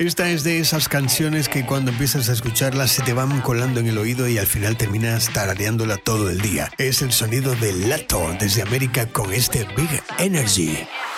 Esta es de esas canciones que cuando empiezas a escucharlas se te van colando en el oído y al final terminas tarareándola todo el día. Es el sonido de Lato desde América con este Big Energy.